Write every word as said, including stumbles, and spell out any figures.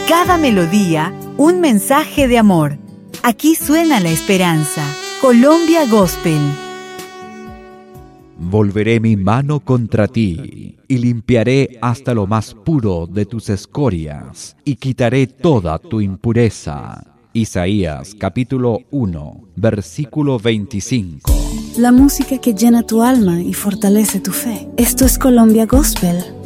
cada melodía, un mensaje de amor. Aquí suena la esperanza. Colombia Gospel. Volveré mi mano contra ti, y limpiaré hasta lo más puro de tus escorias, y quitaré toda tu impureza. Isaías capítulo uno, versículo veinticinco. La música que llena tu alma y fortalece tu fe. Esto es Colombia Gospel.